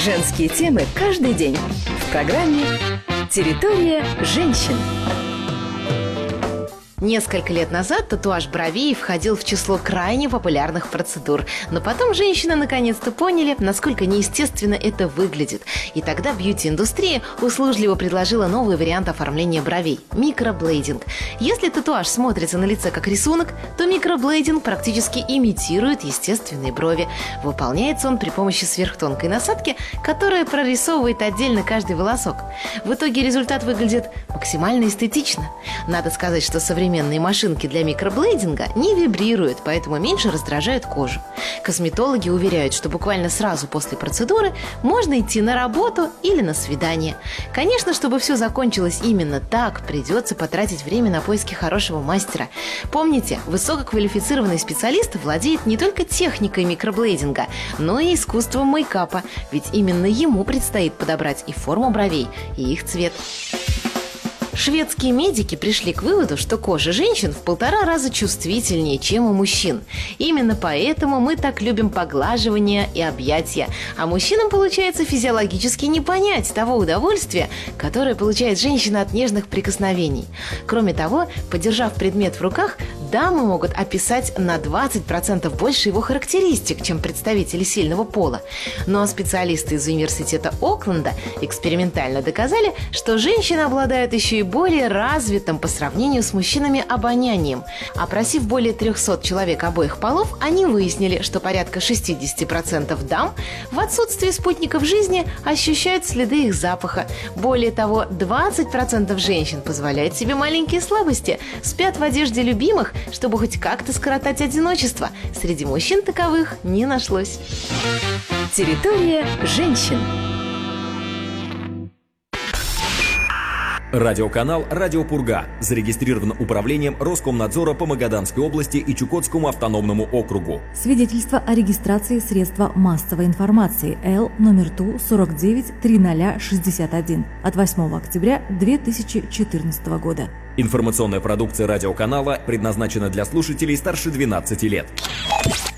Женские темы каждый день в программе «Территория женщин». Несколько лет назад татуаж бровей входил в число крайне популярных процедур. Но потом женщины наконец-то поняли, насколько неестественно это выглядит. И тогда бьюти-индустрия услужливо предложила новый вариант оформления бровей – микроблейдинг. Если татуаж смотрится на лице как рисунок, то микроблейдинг практически имитирует естественные брови. Выполняется он при помощи сверхтонкой насадки, которая прорисовывает отдельно каждый волосок. В итоге результат выглядит максимально эстетично. Надо сказать, что современные машинки для микроблейдинга не вибрируют, поэтому меньше раздражают кожу. Косметологи уверяют, что буквально сразу после процедуры можно идти на работу или на свидание. Конечно, чтобы все закончилось именно так, придется потратить время на поиски хорошего мастера. Помните, высококвалифицированный специалист владеет не только техникой микроблейдинга, но и искусством мейкапа, ведь именно ему предстоит подобрать и форму бровей, и их цвет. Шведские медики пришли к выводу, что кожа женщин в 1,5 раза чувствительнее, чем у мужчин. Именно поэтому мы так любим поглаживания и объятия. А мужчинам получается физиологически не понять того удовольствия, которое получает женщина от нежных прикосновений. Кроме того, подержав предмет в руках, дамы могут описать на 20% больше его характеристик, чем представители сильного пола. Ну а специалисты из университета Окленда экспериментально доказали, что женщины обладают еще и более развитым по сравнению с мужчинами обонянием. Опросив более 300 человек обоих полов, они выяснили, что порядка 60% дам в отсутствии спутников жизни ощущают следы их запаха. Более того, 20% женщин позволяют себе маленькие слабости, спят в одежде любимых, чтобы хоть как-то скоротать одиночество. Среди мужчин таковых не нашлось. Территория женщин. Радиоканал «Радио Пурга» зарегистрирован управлением Роскомнадзора по Магаданской области и Чукотскому автономному округу. Свидетельство о регистрации средства массовой информации Л номер ТУ 493061 от 8 октября 2014 года. Информационная продукция радиоканала предназначена для слушателей старше 12 лет.